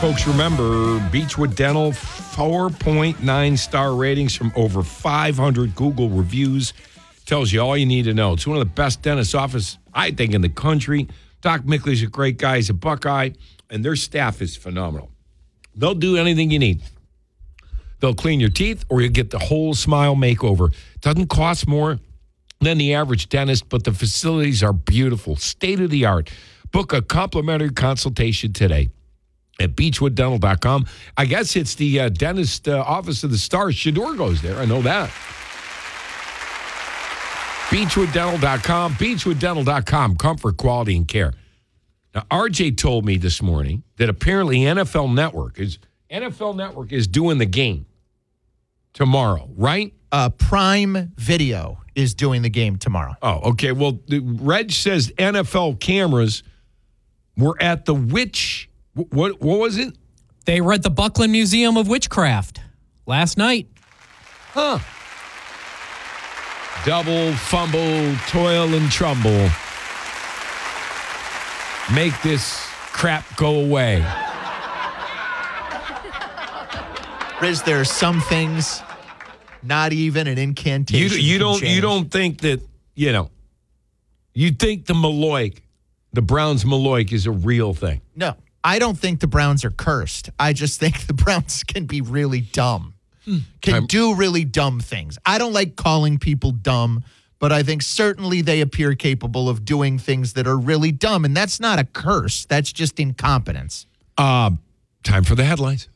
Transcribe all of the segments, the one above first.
folks remember Beechwood Dental, 4.9 star ratings from over 500 Google reviews. Tells you all you need to know. It's one of the best dentist offices, I think, in the country. Doc Mickley's a great guy. He's a Buckeye, and their staff is phenomenal. They'll do anything you need. They'll clean your teeth, or you'll get the whole smile makeover. Doesn't cost more than the average dentist, but the facilities are beautiful, state-of-the-art. Book a complimentary consultation today at beechwooddental.com. I guess it's the dentist office of the stars. Shador goes there. I know that. beechwooddental.com. beechwooddental.com. Comfort, quality, and care. Now, RJ told me this morning that apparently NFL Network is doing the game tomorrow, right? Prime Video is doing the game tomorrow. Oh, okay. Well, Reg says NFL cameras were at the witch. What was it? They were at the Buckland Museum of Witchcraft last night. Huh. Double, fumble, toil, and trumble. Make this crap go away. Riz, there are some things, not even an incantation. You don't think that, you think the Browns Maloik is a real thing. No, I don't think the Browns are cursed. I just think the Browns can be really dumb. Can do really dumb things. I don't like calling people dumb, but I think certainly they appear capable of doing things that are really dumb, and that's not a curse. That's just incompetence. Time for the headlines.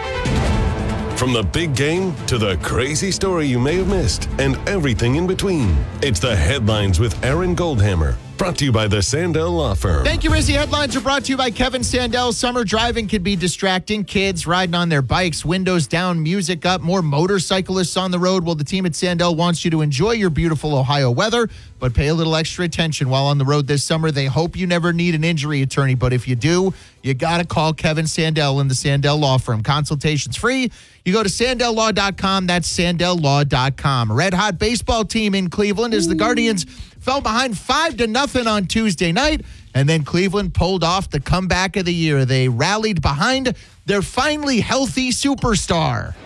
From the big game to the crazy story you may have missed and everything in between. It's the Headlines with Aaron Goldhammer. Brought to you by the Sandell Law Firm. Thank you, Rizzy. Headlines are brought to you by Kevin Sandell. Summer driving can be distracting. Kids riding on their bikes, windows down, music up, more motorcyclists on the road. Well, the team at Sandell wants you to enjoy your beautiful Ohio weather, but pay a little extra attention while on the road this summer. They hope you never need an injury attorney, but if you do, you got to call Kevin Sandell and the Sandell Law Firm. Consultation's free. You go to sandelllaw.com. That's sandelllaw.com. Red hot baseball team in Cleveland as the Guardians fell behind 5-0 on Tuesday night, and then Cleveland pulled off the comeback of the year. They rallied behind their finally healthy superstar.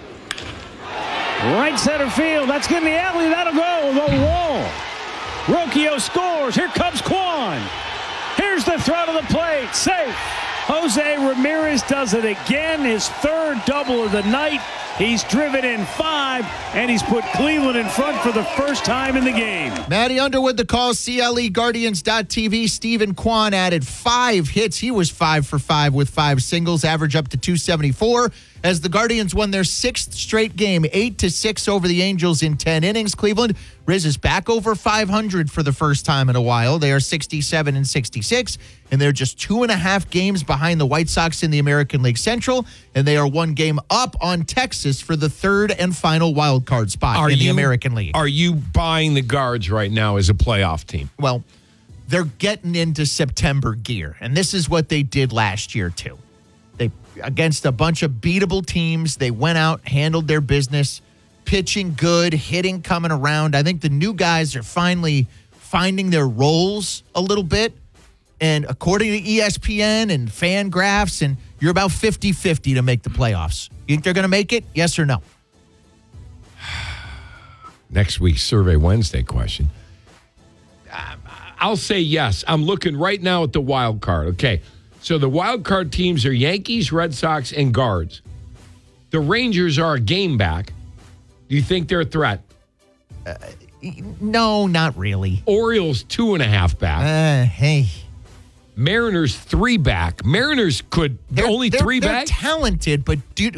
Right center field. That's good in the alley. That'll go. The wall. Rocchio scores. Here comes Kwan. Here's the throw to the plate. Safe. Jose Ramirez does it again. His third double of the night. He's driven in 5, and he's put Cleveland in front for the first time in the game. Maddie Underwood, the call, CLEGuardians.tv. Stephen Kwan added 5 hits. He was 5 for 5 with 5 singles, average up to 274. As the Guardians won their 6th straight game, 8-6 over the Angels in 10 innings. Cleveland, Riz is back over 500 for the first time in a while. They are 67-66, and they're just 2.5 games behind the White Sox in the American League Central, and they are 1 game up on Texas for the 3rd and final wild card spot in the American League. Are you buying the Guards right now as a playoff team? Well, they're getting into September gear, and this is what they did last year, too. Against a bunch of beatable teams, they went out, handled their business, pitching good, hitting coming around. I think the new guys are finally finding their roles a little bit. And according to ESPN and FanGraphs, and you're about 50-50 to make the playoffs. You think they're going to make it? Yes or no? Next week's Survey Wednesday question. I'll say yes. I'm looking right now at the wild card. Okay. So the wild card teams are Yankees, Red Sox, and Guards. The Rangers are a game back. Do you think they're a threat? No, not really. Orioles 2.5 back. Hey. Mariners 3 back. Mariners could only 3 back. They're talented, but